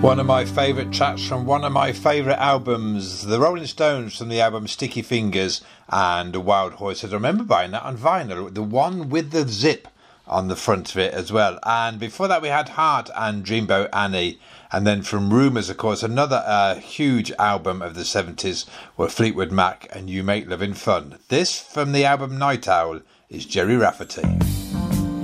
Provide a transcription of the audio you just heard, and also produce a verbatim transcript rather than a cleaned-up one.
One of my favourite tracks from one of my favourite albums, the Rolling Stones, from the album Sticky Fingers and Wild Horses. I remember buying that on vinyl, the one with the zip on the front of it as well. And before that we had Heart and Dreamboat Annie. And then from Rumours, of course, another uh, huge album of the seventies were Fleetwood Mac and You Make Loving Fun. This from the album Night Owl is Gerry Rafferty.